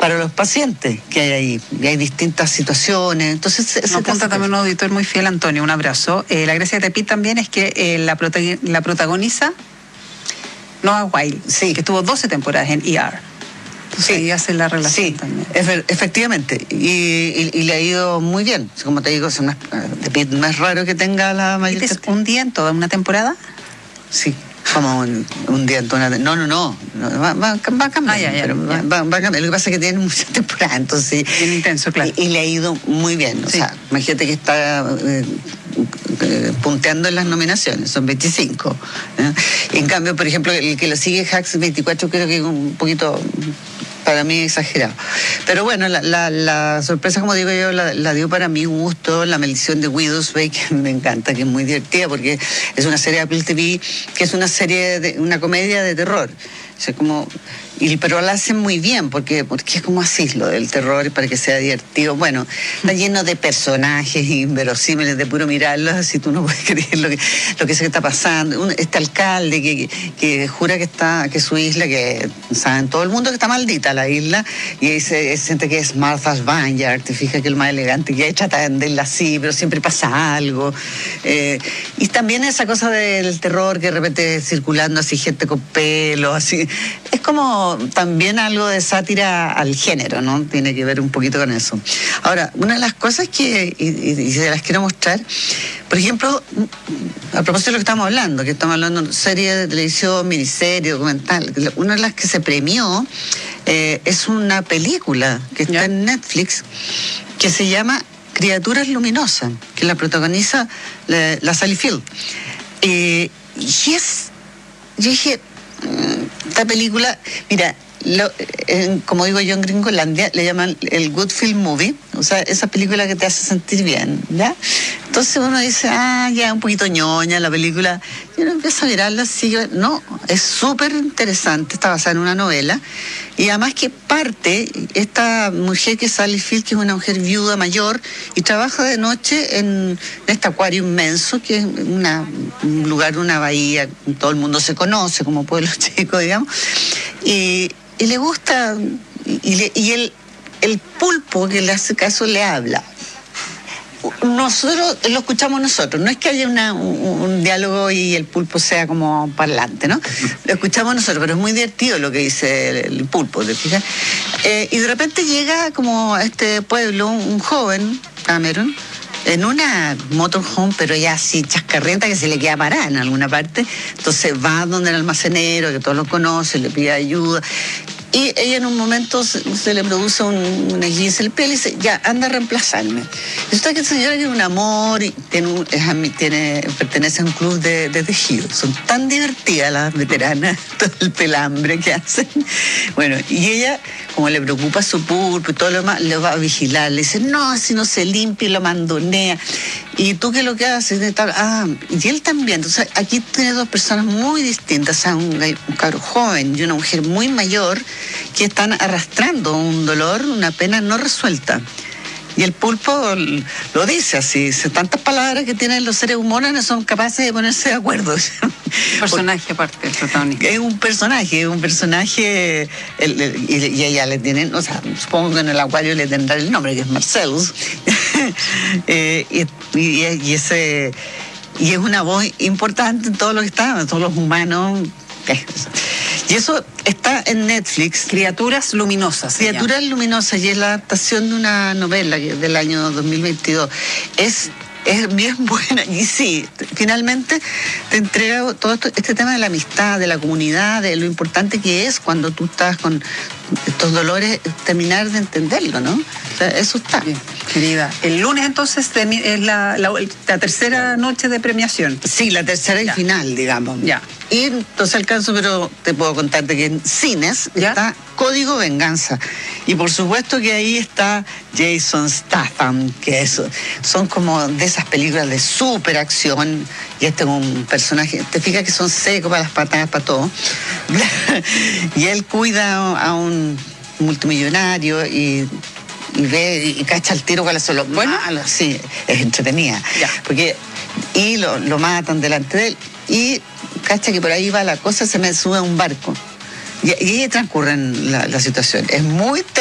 para los pacientes que hay ahí. Y hay distintas situaciones. Entonces, nos apunta también un auditor muy fiel, Antonio, un abrazo. La gracia de Tepit también es que la protagoniza Noah Wyle, sí, que estuvo 12 temporadas en ER. Entonces sí, ahí hace la relación sí, también. Efectivamente. Y le ha ido muy bien. Como te digo, Tepit no es raro que tenga la mayor... ¿Es un día en toda una temporada? Sí. Como un día en toda una... No. Va a cambiar. Va a cambiar. Lo que pasa es que tiene mucha temporada, entonces... Bien intenso, claro. Y le ha ido muy bien. O sea, imagínate que está... punteando en las nominaciones, son 25. En cambio, por ejemplo, el que lo sigue, Hacks 24, creo que es un poquito, para mí, exagerado. Pero bueno, la sorpresa, como digo yo, la dio para mi gusto La Maldición de Widows Bay, que me encanta, que es muy divertida, porque es una serie de Apple TV, que es una comedia de terror. O sea, pero la hacen muy bien, porque es como así lo del terror, para que sea divertido. Bueno, está lleno de personajes inverosímiles, de puro mirarlos, así tú no puedes creer lo que se está pasando. Este alcalde que jura que su isla, que saben todo el mundo que está maldita la isla, y ahí se siente que es Martha's Vineyard, te fijas que el más elegante, que ahí trata de venderla así, pero siempre pasa algo. Y también esa cosa del terror, que de repente circulando así gente con pelo, así. Es como también algo de sátira al género, ¿no? Tiene que ver un poquito con eso. Ahora, una de las cosas y se las quiero mostrar, por ejemplo, a propósito de lo que estamos hablando de serie de televisión, miniserie, documental, una de las que se premió es una película que está en Netflix, que se llama Criaturas Luminosas, que la protagoniza la Sally Field. Yo dije, esta película, mira, como digo yo en Gringolandia, le llaman el Good Film Movie, o sea, esa película que te hace sentir bien, ¿ya? Entonces uno dice, ya un poquito ñoña la película, y uno empieza a mirarla así, no, es súper interesante, está basada en una novela, y además que parte, esta mujer que es Sally Field, que es una mujer viuda mayor, y trabaja de noche en este acuario inmenso, que es un lugar, una bahía, todo el mundo se conoce como pueblo chico, digamos, y le gusta, y el pulpo que le hace caso le habla. Nosotros lo escuchamos nosotros, no es que haya un diálogo y el pulpo sea como parlante, ¿no? Lo escuchamos nosotros, pero es muy divertido lo que dice el pulpo, ¿te fijas? Y de repente llega como a este pueblo un joven, Cameron, en una motorhome, pero ya así chascarrienta, que se le queda parada en alguna parte. Entonces va donde el almacenero, que todos lo conocen, le pide ayuda. Y ella en un momento se le produce un esguince en el pie y le dice, ya, anda a reemplazarme. Resulta que el señor es un amor y pertenece a un club de tejido. Son tan divertidas las veteranas, todo el pelambre que hacen. Bueno, y ella, como le preocupa su pulpo y todo lo demás, le va a vigilar. Le dice, no, si no se limpia y lo mandonea. ¿Y tú qué es lo que haces? Y él también. Entonces, aquí tiene dos personas muy distintas. O sea, un cabro joven y una mujer muy mayor, que están arrastrando un dolor, una pena no resuelta. Y el pulpo lo dice así, tantas palabras que tienen los seres humanos no son capaces de ponerse de acuerdo. Un personaje aparte del protagonista. Es un personaje, y ella le tienen, o sea, supongo que en el acuario le tendrá el nombre, que es Marcellus. Y es una voz importante en todo lo que está, todos los humanos. Y eso está en Netflix. Criaturas Luminosas. Criaturas Luminosas, y es la adaptación de una novela del año 2022. Es bien buena, y sí, finalmente te entrega todo este tema de la amistad, de la comunidad, de lo importante que es cuando tú estás con estos dolores, terminar de entenderlo, ¿no? O sea, eso está. Bien, querida. El lunes entonces es la tercera noche de premiación. Sí, la tercera y final, digamos. Ya. Y entonces alcanzo, pero te puedo contarte que en cines está Código Venganza. Y por supuesto que ahí está Jason Statham, que son como de esas películas de super acción. Y este es un personaje, te fijas que son secos para las patadas, para todo. Y él cuida a un multimillonario y ve y cacha el tiro cuáles son los malos. Sí, es entretenida. Y lo matan delante de él. Y cacha que por ahí va la cosa, se me sube a un barco. Y ahí transcurre la situación. Es muy